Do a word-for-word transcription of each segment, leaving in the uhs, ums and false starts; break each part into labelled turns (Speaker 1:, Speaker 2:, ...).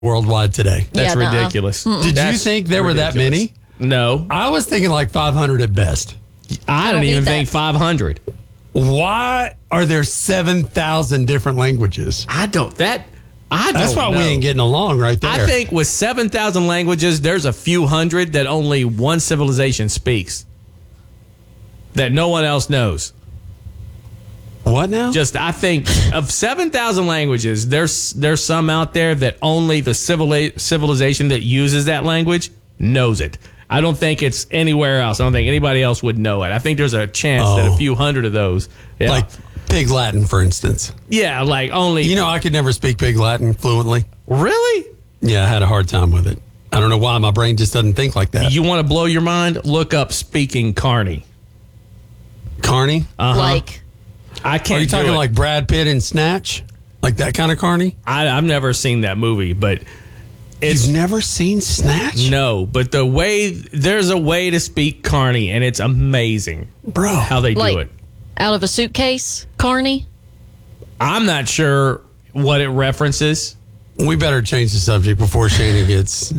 Speaker 1: worldwide today.
Speaker 2: That's
Speaker 3: Yeah, nuh-uh.
Speaker 2: ridiculous.
Speaker 1: Did
Speaker 2: That's
Speaker 1: you think there were that
Speaker 2: ridiculous.
Speaker 1: many?
Speaker 2: No.
Speaker 1: I was thinking like five hundred at best.
Speaker 2: I
Speaker 3: don't
Speaker 2: didn't even
Speaker 3: need
Speaker 2: think
Speaker 3: that.
Speaker 2: five hundred.
Speaker 1: Why are there seven thousand different languages?
Speaker 2: I don't. That. I don't
Speaker 1: That's why
Speaker 2: know.
Speaker 1: we ain't getting along right there.
Speaker 2: I think with seven thousand languages, there's a few hundred that only one civilization speaks that no one else knows.
Speaker 1: What now?
Speaker 2: Just, I think of seven thousand languages, there's there's some out there that only the civili- civilization that uses that language knows it. I don't think it's anywhere else. I don't think anybody else would know it. I think there's a chance that
Speaker 1: Oh.
Speaker 2: a few hundred of those. Yeah.
Speaker 1: Like Pig Latin, for instance.
Speaker 2: yeah, like only.
Speaker 1: You know, I could never speak Pig Latin fluently.
Speaker 2: Really?
Speaker 1: Yeah, I had a hard time with it. I don't know why my brain just doesn't think like that.
Speaker 2: You want to blow your mind? Look up speaking Carney.
Speaker 1: Carney?
Speaker 2: Uh-huh.
Speaker 3: Like,
Speaker 2: I can't.
Speaker 1: Are you talking
Speaker 2: do it.
Speaker 1: like Brad Pitt in Snatch? Like that kind of Carney?
Speaker 2: I, I've never seen that movie, but it's
Speaker 1: You've never seen Snatch?
Speaker 2: no. But the way there's a way to speak Carney, and it's amazing
Speaker 1: Bro.
Speaker 2: how they
Speaker 3: like
Speaker 2: do it.
Speaker 3: out of a suitcase, Carney?
Speaker 2: I'm not sure what it references.
Speaker 1: We better change the subject before Shana gets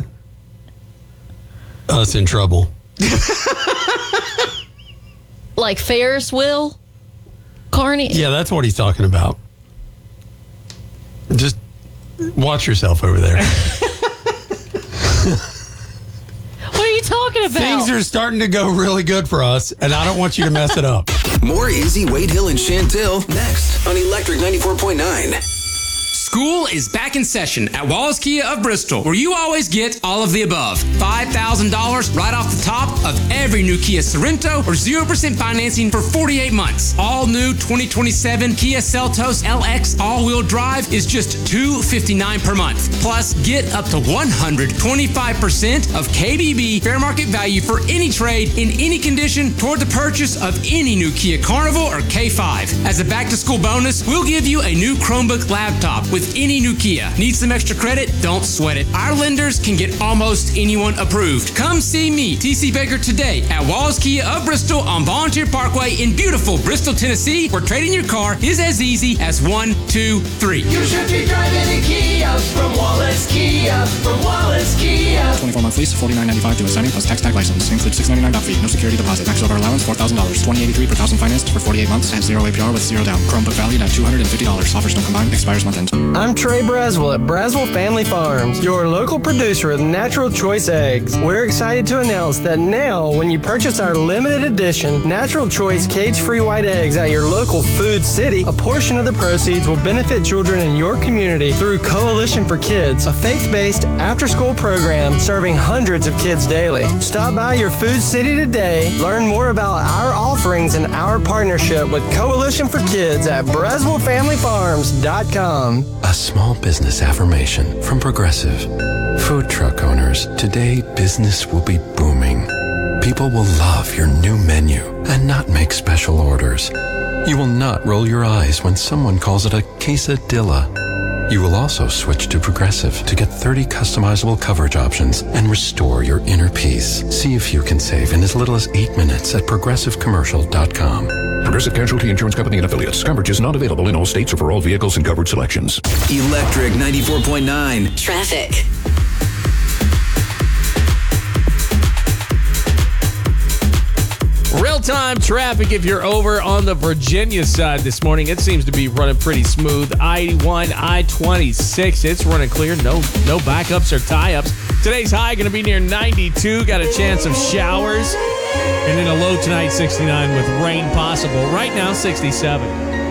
Speaker 1: us in trouble.
Speaker 3: Like Ferris wheel? Carney?
Speaker 1: Yeah, that's what he's talking about. Just watch yourself over there.
Speaker 3: What are you talking about?
Speaker 1: Things are starting to go really good for us, and I don't want you to mess it up.
Speaker 4: More Easy, Wade Hill, and Chantel next on Electric ninety-four point nine.
Speaker 5: School is back in session at Wallace Kia of Bristol, where you always get all of the above. five thousand dollars right off the top of every new Kia Sorento or zero percent financing for forty-eight months. All new twenty twenty-seven Kia Seltos L X all-wheel drive is just two hundred fifty-nine dollars per month. Plus, get up to one hundred twenty-five percent of K B B fair market value for any trade in any condition toward the purchase of any new Kia Carnival or K five. As a back-to-school bonus, we'll give you a new Chromebook laptop with any new Kia. Need some extra credit? Don't sweat it. Our lenders can get almost anyone approved. Come see me, T C Baker, today at Wallace Kia of Bristol on Volunteer Parkway in beautiful Bristol, Tennessee, where trading your car is as easy as one, two, three.
Speaker 6: You should be driving a Kia from Wallace Kia, from Wallace Kia.
Speaker 7: twenty-four month lease, forty-nine ninety-five to assigning plus tax tag license. Includes six ninety-nine doc fee. No security deposit. Max over allowance four thousand dollars. twenty eighty-three per thousand financed for forty-eight months at zero A P R with zero down. Chromebook valued at two hundred fifty dollars. Offers don't combine. Expires month end.
Speaker 8: I'm Trey Braswell at Braswell Family Farms, your local producer of Natural Choice Eggs. We're excited to announce that now, when you purchase our limited edition Natural Choice cage-free white eggs at your local Food City, a portion of the proceeds will benefit children in your community through Coalition for Kids, a faith-based after-school program serving hundreds of kids daily. Stop by your Food City today, learn more about our offerings and our partnership with Coalition for Kids at Braswell Family Farms dot com.
Speaker 9: A small business affirmation from Progressive. Food truck owners, today business will be booming. People will love your new menu and not make special orders. You will not roll your eyes when someone calls it a quesadilla. You will also switch to Progressive to get thirty customizable coverage options and restore your inner peace. See if you can save in as little as eight minutes at progressive commercial dot com.
Speaker 10: Progressive Casualty Insurance Company and Affiliates. Coverage is not available in all states or for all vehicles and covered selections.
Speaker 4: Electric ninety-four point nine.
Speaker 11: Traffic.
Speaker 2: Real-time traffic if you're over on the Virginia side this morning. It seems to be running pretty smooth. I eighty-one, I twenty-six, it's running clear. No no backups or tie-ups. Today's high going to be near ninety-two. Got a chance of showers. And then a low tonight, sixty-nine with rain possible. Right now, sixty-seven.